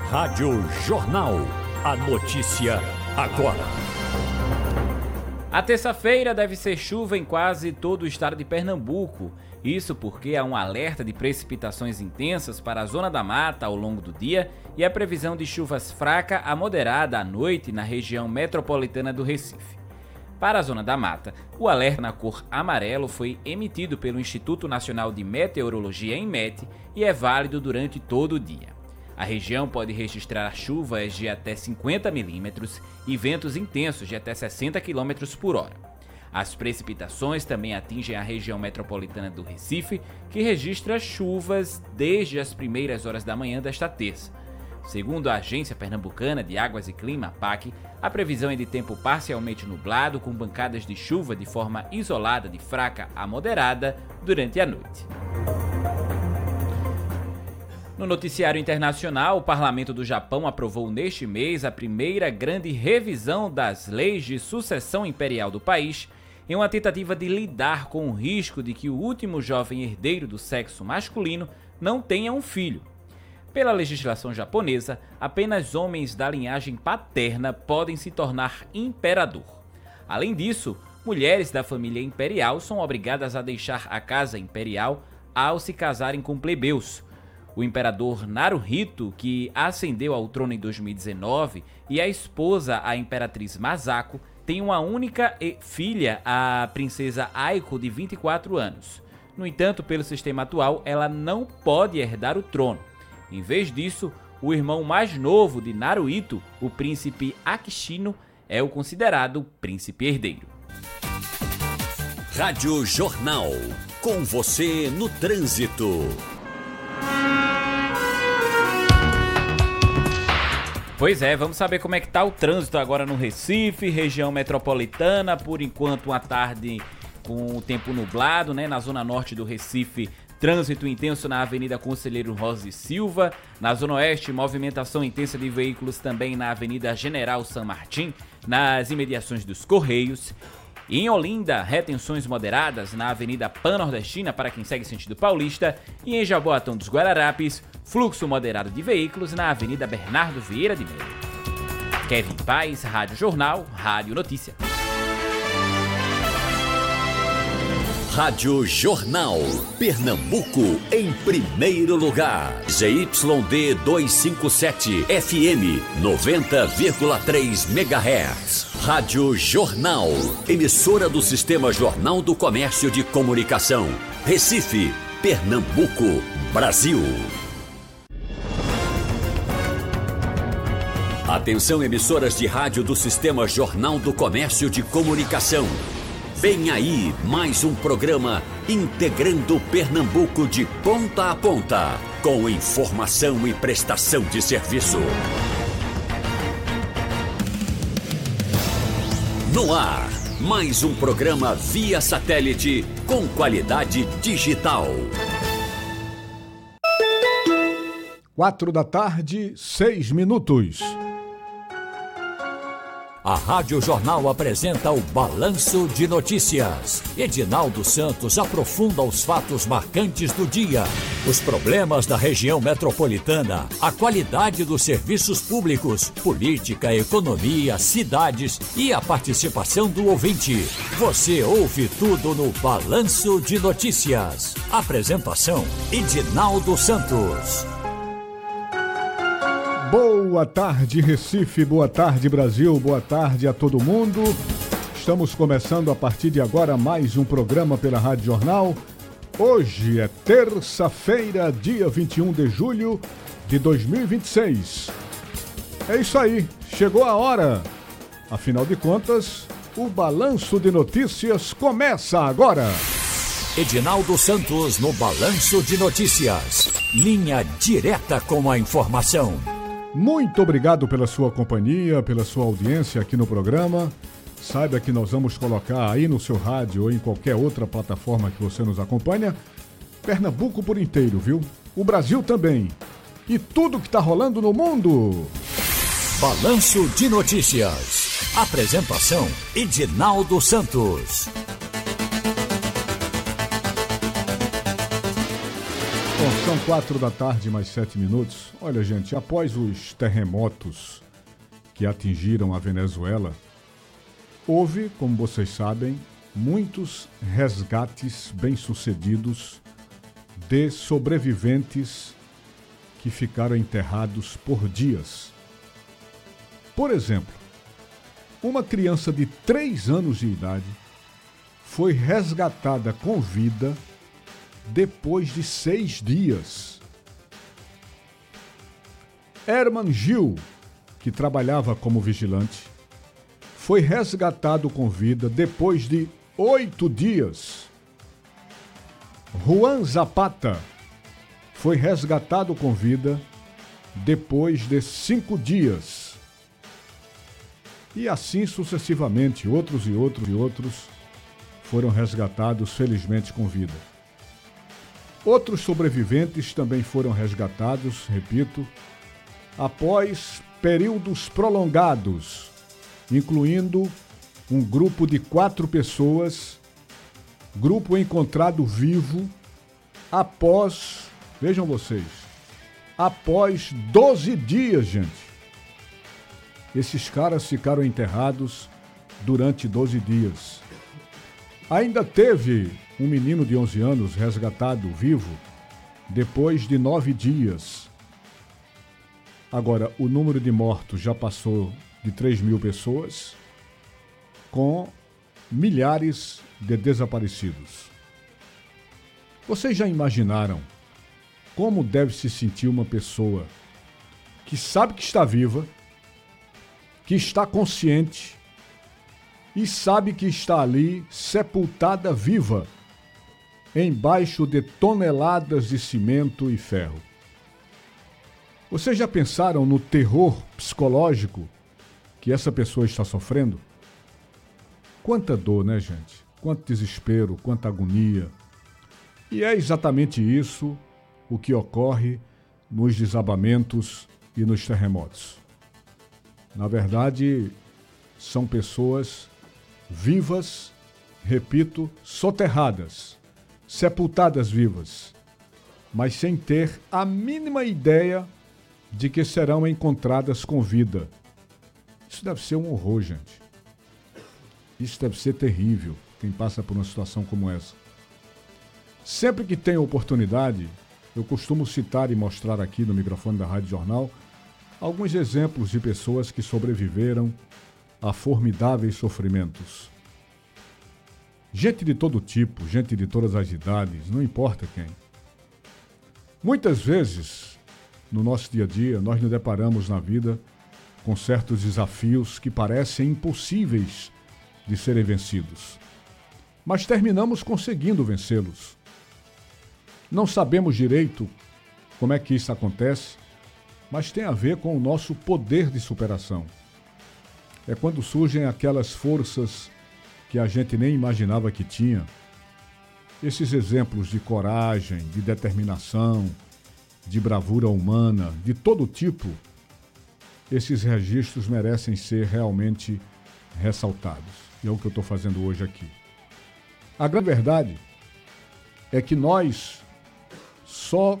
Rádio Jornal. A notícia agora. A terça-feira deve ser chuva em quase todo o estado de Pernambuco. Isso porque há um alerta de precipitações intensas para a Zona da Mata ao longo do dia e a previsão de chuvas fraca a moderada à noite na região metropolitana do Recife. Para a Zona da Mata, o alerta na cor amarelo foi emitido pelo Instituto Nacional de Meteorologia, INMET, e é válido durante todo o dia. A região pode registrar chuvas de até 50 milímetros e ventos intensos de até 60 km por hora. As precipitações também atingem a região metropolitana do Recife, que registra chuvas desde as primeiras horas da manhã desta terça. Segundo a Agência Pernambucana de Águas e Clima, APAC, a previsão é de tempo parcialmente nublado, com pancadas de chuva de forma isolada de fraca a moderada durante a noite. No noticiário internacional, o Parlamento do Japão aprovou neste mês a primeira grande revisão das leis de sucessão imperial do país, em uma tentativa de lidar com o risco de que o último jovem herdeiro do sexo masculino não tenha um filho. Pela legislação japonesa, apenas homens da linhagem paterna podem se tornar imperador. Além disso, mulheres da família imperial são obrigadas a deixar a casa imperial ao se casarem com plebeus. O imperador Naruhito, que ascendeu ao trono em 2019, e a esposa, a imperatriz Masako, têm uma única filha, a princesa Aiko, de 24 anos. No entanto, pelo sistema atual, ela não pode herdar o trono. Em vez disso, o irmão mais novo de Naruhito, o príncipe Akishino, é o considerado príncipe herdeiro. Rádio Jornal. Com você no trânsito. Pois é, vamos saber como é que tá o trânsito agora no Recife, região metropolitana. Por enquanto, uma tarde com o tempo nublado, né? Na zona norte do Recife, trânsito intenso na Avenida Conselheiro Rosa e Silva. Na zona oeste, movimentação intensa de veículos também na Avenida General San Martín, nas imediações dos Correios. Em Olinda, retenções moderadas na Avenida Pan-Nordestina para quem segue sentido paulista. E em Jaboatão dos Guararapes, fluxo moderado de veículos na Avenida Bernardo Vieira de Mello. Kevin Paz, Rádio Jornal, Rádio Notícia. Rádio Jornal. Pernambuco em primeiro lugar. ZYD 257 FM 90,3 MHz. Rádio Jornal. Emissora do Sistema Jornal do Comércio de Comunicação. Recife, Pernambuco, Brasil. Atenção, emissoras de rádio do Sistema Jornal do Comércio de Comunicação. Vem aí mais um programa integrando Pernambuco de ponta a ponta, com informação e prestação de serviço. No ar, mais um programa via satélite com qualidade digital. 4h06. A Rádio Jornal apresenta o Balanço de Notícias. Edinaldo Santos aprofunda os fatos marcantes do dia, os problemas da região metropolitana, a qualidade dos serviços públicos, política, economia, cidades e a participação do ouvinte. Você ouve tudo no Balanço de Notícias. Apresentação: Edinaldo Santos. Boa tarde, Recife, boa tarde, Brasil, boa tarde a todo mundo. Estamos começando a partir de agora mais um programa pela Rádio Jornal. Hoje é terça-feira, dia 21 de julho de 2026. É isso aí, chegou a hora. Afinal de contas, o Balanço de Notícias começa agora. Edinaldo Santos no Balanço de Notícias. Linha direta com a informação. Muito obrigado pela sua companhia, pela sua audiência aqui no programa. Saiba que nós vamos colocar aí no seu rádio ou em qualquer outra plataforma que você nos acompanha, Pernambuco por inteiro, viu? O Brasil também. E tudo que está rolando no mundo. Balanço de Notícias. Apresentação: Edinaldo Santos. Bom, são 4 da tarde, mais 7 minutos. Olha, gente, após os terremotos que atingiram a Venezuela, houve, como vocês sabem, muitos resgates bem-sucedidos de sobreviventes que ficaram enterrados por dias. Por exemplo, uma criança de 3 anos de idade foi resgatada com vida depois de 6 dias. Herman Gil, que trabalhava como vigilante, foi resgatado com vida depois de 8 dias. Juan Zapata foi resgatado com vida depois de 5 dias. E assim sucessivamente, outros foram resgatados felizmente com vida. Outros sobreviventes também foram resgatados, repito, após períodos prolongados, incluindo um grupo de 4 pessoas, grupo encontrado vivo após, vejam vocês, após 12 dias, gente. Esses caras ficaram enterrados durante 12 dias. Ainda teve um menino de 11 anos resgatado vivo depois de 9 dias. Agora, o número de mortos já passou de 3.000 pessoas, com milhares de desaparecidos. Vocês já imaginaram como deve se sentir uma pessoa que sabe que está viva, que está consciente e sabe que está ali sepultada viva, embaixo de toneladas de cimento e ferro? Vocês já pensaram no terror psicológico que essa pessoa está sofrendo? Quanta dor, né, gente? Quanto desespero, quanta agonia. E é exatamente isso o que ocorre nos desabamentos e nos terremotos. Na verdade, são pessoas vivas, repito, soterradas, sepultadas vivas, mas sem ter a mínima ideia de que serão encontradas com vida. Isso deve ser um horror, gente. Isso deve ser terrível, quem passa por uma situação como essa. Sempre que tenho oportunidade, eu costumo citar e mostrar aqui no microfone da Rádio Jornal alguns exemplos de pessoas que sobreviveram a formidáveis sofrimentos. Gente de todo tipo, gente de todas as idades, não importa quem. Muitas vezes, no nosso dia a dia, nós nos deparamos na vida com certos desafios que parecem impossíveis de serem vencidos. Mas terminamos conseguindo vencê-los. Não sabemos direito como é que isso acontece, mas tem a ver com o nosso poder de superação. É quando surgem aquelas forças que a gente nem imaginava que tinha. Esses exemplos de coragem, de determinação, de bravura humana, de todo tipo, esses registros merecem ser realmente ressaltados. E é o que eu estou fazendo hoje aqui. A grande verdade é que nós só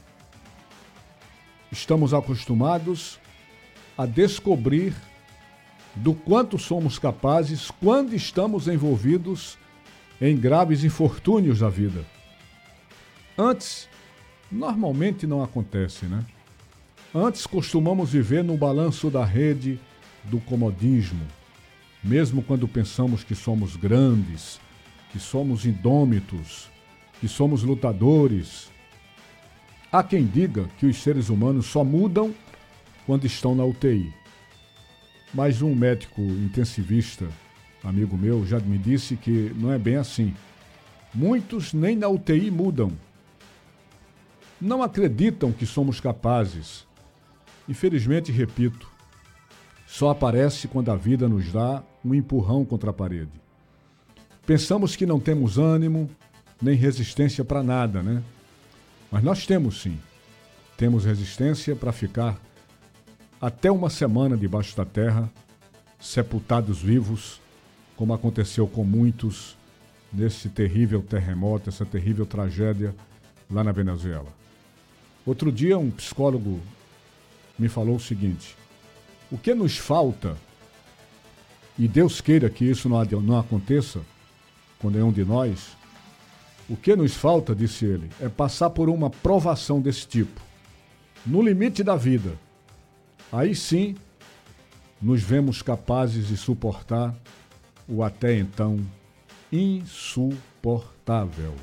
estamos acostumados a descobrir do quanto somos capazes quando estamos envolvidos em graves infortúnios da vida. Antes, normalmente não acontece, né? Antes costumamos viver no balanço da rede do comodismo, mesmo quando pensamos que somos grandes, que somos indômitos, que somos lutadores. Há quem diga que os seres humanos só mudam quando estão na UTI. Mas um médico intensivista, amigo meu, já me disse que não é bem assim. Muitos nem na UTI mudam. Não acreditam que somos capazes. Infelizmente, repito, só aparece quando a vida nos dá um empurrão contra a parede. Pensamos que não temos ânimo, nem resistência para nada, né? Mas nós temos sim. Temos resistência para ficar até uma semana debaixo da terra, sepultados vivos, como aconteceu com muitos nesse terrível terremoto, essa terrível tragédia lá na Venezuela. Outro dia um psicólogo me falou o seguinte: o que nos falta, e Deus queira que isso não aconteça com nenhum de nós, o que nos falta, disse ele, é passar por uma provação desse tipo, no limite da vida. Aí sim, nos vemos capazes de suportar o até então insuportável.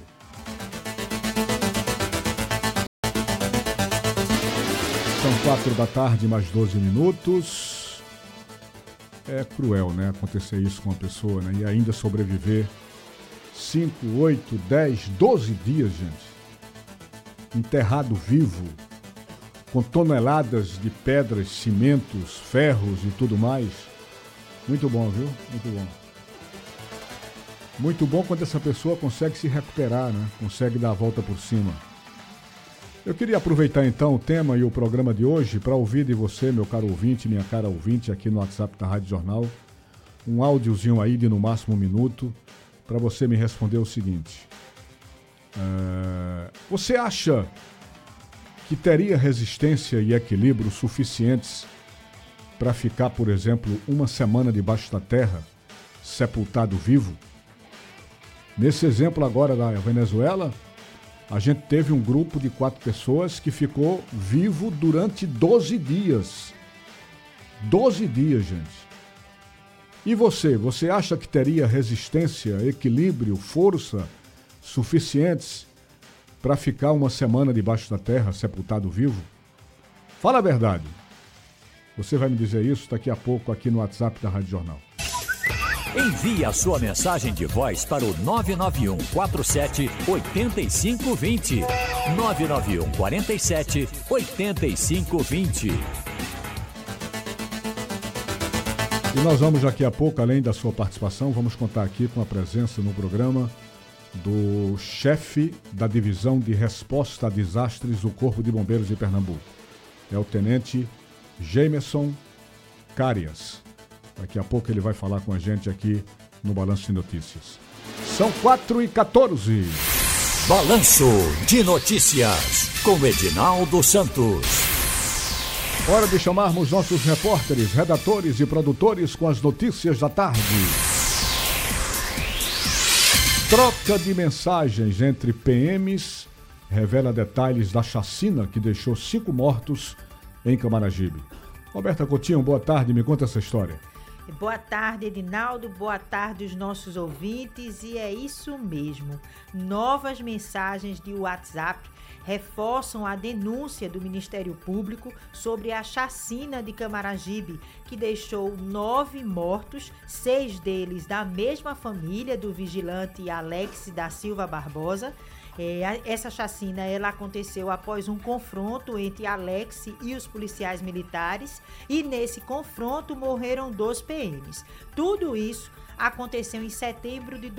São 4h, mais 12 minutos. É cruel, né? Acontecer isso com uma pessoa, né? E ainda sobreviver 5, 8, 10, 12 dias, gente. Enterrado vivo, com toneladas de pedras, cimentos, ferros e tudo mais. Muito bom, viu? Muito bom. Muito bom quando essa pessoa consegue se recuperar, né? Consegue dar a volta por cima. Eu queria aproveitar então o tema e o programa de hoje para ouvir de você, meu caro ouvinte, minha cara ouvinte, aqui no WhatsApp da Rádio Jornal, um áudiozinho aí de no máximo 1 minuto, para você me responder o seguinte. Você acha que teria resistência e equilíbrio suficientes para ficar, por exemplo, uma semana debaixo da terra, sepultado vivo? Nesse exemplo agora da Venezuela, a gente teve um grupo de 4 pessoas que ficou vivo durante 12 dias. 12 dias, gente. E você acha que teria resistência, equilíbrio, força suficientes para ficar uma semana debaixo da terra, sepultado vivo? Fala a verdade. Você vai me dizer isso daqui a pouco aqui no WhatsApp da Rádio Jornal. Envie a sua mensagem de voz para o 991 47 8520. 991 47 8520. E nós vamos daqui a pouco, além da sua participação, vamos contar aqui com a presença no programa do chefe da Divisão de Resposta a Desastres do Corpo de Bombeiros de Pernambuco. É o Tenente Jameson Carias. Daqui a pouco ele vai falar com a gente aqui no Balanço de Notícias. São 4h14. Balanço de Notícias, com Edinaldo Santos. Hora de chamarmos nossos repórteres, redatores e produtores com as notícias da tarde. Troca de mensagens entre PMs revela detalhes da chacina que deixou 5 mortos em Camaragibe. Roberta Coutinho, boa tarde, me conta essa história. Boa tarde, Edinaldo. Boa tarde, os nossos ouvintes. E é isso mesmo. Novas mensagens de WhatsApp reforçam a denúncia do Ministério Público sobre a chacina de Camaragibe, que deixou 9 mortos, 6 deles da mesma família do vigilante Alex da Silva Barbosa. Essa chacina ela aconteceu após um confronto entre Alex e os policiais militares, e nesse confronto morreram 2 PMs. Tudo isso aconteceu em setembro de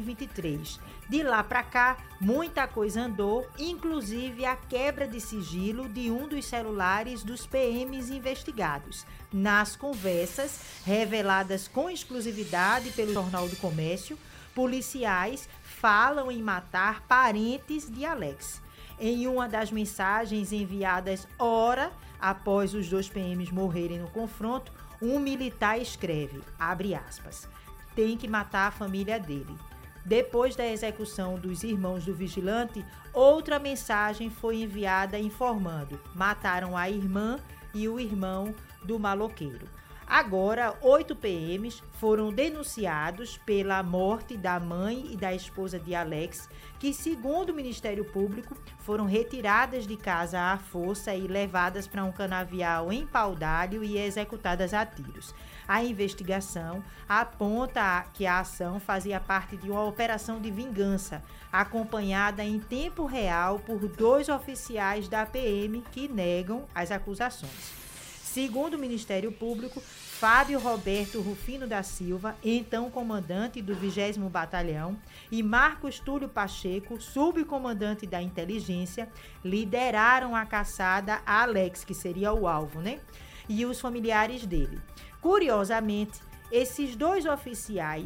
2023. De lá para cá, muita coisa andou, inclusive a quebra de sigilo de um dos celulares dos PMs investigados. Nas conversas, reveladas com exclusividade pelo Jornal do Comércio, policiais falam em matar parentes de Alex. Em uma das mensagens enviadas hora após os 2 PMs morrerem no confronto, um militar escreve, abre aspas, tem que matar a família dele. Depois da execução dos irmãos do vigilante, outra mensagem foi enviada informando, mataram a irmã e o irmão do maloqueiro. Agora, 8 PMs foram denunciados pela morte da mãe e da esposa de Alex, que, segundo o Ministério Público, foram retiradas de casa à força e levadas para um canavial em Paudalho e executadas a tiros. A investigação aponta que a ação fazia parte de uma operação de vingança, acompanhada em tempo real por 2 oficiais da PM que negam as acusações. Segundo o Ministério Público, Fábio Roberto Rufino da Silva, então comandante do 20º Batalhão, e Marcos Túlio Pacheco, subcomandante da inteligência, lideraram a caçada a Alex, que seria o alvo, né? E os familiares dele. Curiosamente, esses 2 oficiais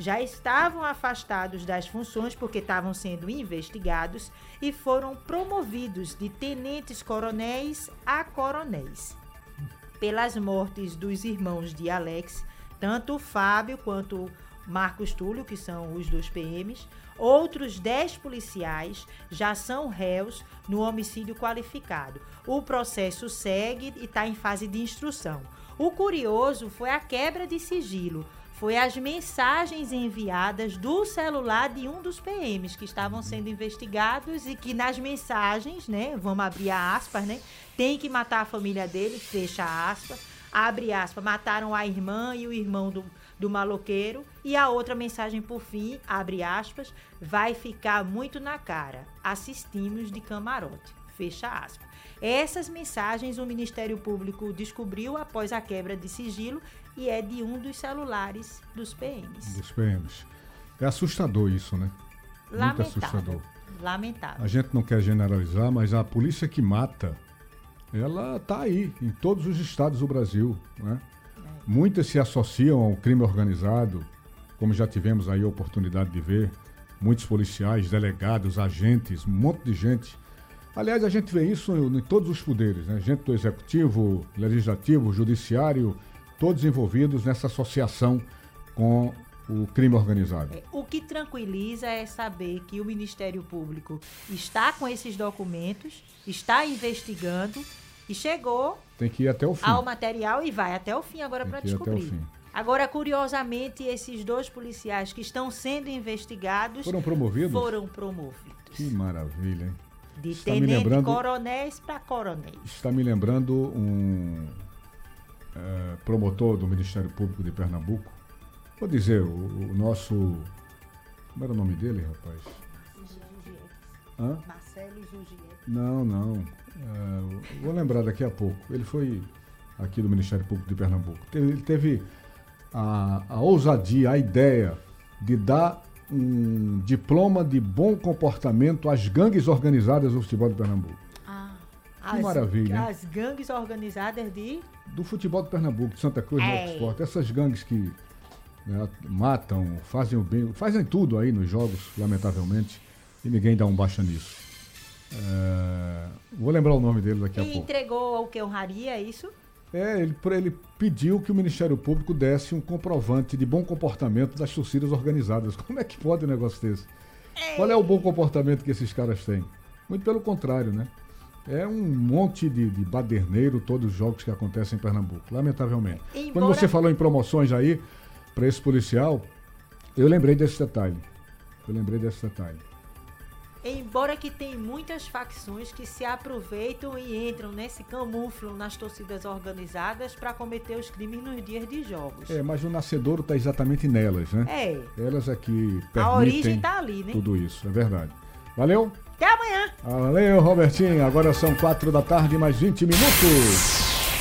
já estavam afastados das funções porque estavam sendo investigados e foram promovidos de tenentes-coronéis a coronéis. Pelas mortes dos irmãos de Alex, tanto o Fábio quanto o Marcos Túlio, que são os 2 PMs, outros 10 policiais já são réus no homicídio qualificado. O processo segue e está em fase de instrução. O curioso foi a quebra de sigilo, foi as mensagens enviadas do celular de um dos PMs que estavam sendo investigados e que nas mensagens, né, vamos abrir aspas, né, tem que matar a família dele, fecha aspas, abre aspas, mataram a irmã e o irmão do maloqueiro, e a outra mensagem por fim, abre aspas, vai ficar muito na cara, assistimos de camarote, fecha aspas. Essas mensagens o Ministério Público descobriu após a quebra de sigilo e é de um dos celulares dos PMs. Dos PMs. É assustador isso, né? Muito assustador. Lamentável. A gente não quer generalizar, mas a polícia que mata, ela está aí, em todos os estados do Brasil, né? Muitas se associam ao crime organizado, como já tivemos aí a oportunidade de ver. Muitos policiais, delegados, agentes, um monte de gente. Aliás, a gente vê isso em todos os poderes, né? Gente do executivo, legislativo, judiciário, todos envolvidos nessa associação com o crime organizado. O que tranquiliza é saber que o Ministério Público está com esses documentos, está investigando e chegou tem que ir até o fim. Ao material e vai até o fim agora para descobrir. Agora, curiosamente, esses 2 policiais que estão sendo investigados foram promovidos? Foram promovidos. Que maravilha, hein? De tenente-coronéis para coronéis. Está me lembrando um promotor do Ministério Público de Pernambuco. Vou dizer, o nosso... Como era o nome dele, rapaz? Marcelo Jugier. Não. Vou lembrar daqui a pouco. Ele foi aqui do Ministério Público de Pernambuco. Ele teve a ousadia, a ideia de dar um diploma de bom comportamento às gangues organizadas do futebol de Pernambuco. Que maravilha. As gangues organizadas do futebol de Pernambuco, de Santa Cruz, do Esporte. Essas gangues que, né, matam, fazem o bem, fazem tudo aí nos jogos, lamentavelmente, e ninguém dá um baixa nisso. Vou lembrar o nome dele daqui a pouco. E entregou o que honraria, é isso? Ele pediu que o Ministério Público desse um comprovante de bom comportamento das torcidas organizadas. Como é que pode um negócio desse? Qual é o bom comportamento que esses caras têm? Muito pelo contrário, né? É um monte de baderneiro todos os jogos que acontecem em Pernambuco, lamentavelmente. Quando você falou em promoções aí, para esse policial, eu lembrei desse detalhe. Embora que tem muitas facções que se aproveitam e entram camuflam nas torcidas organizadas para cometer os crimes nos dias de jogos. Mas o nascedouro está exatamente nelas, né? Elas é que permitem a origem está ali, né? Tudo isso, é verdade. Valeu? Até amanhã. Valeu, Robertinho. Agora são 4 da tarde, mais 20 minutos.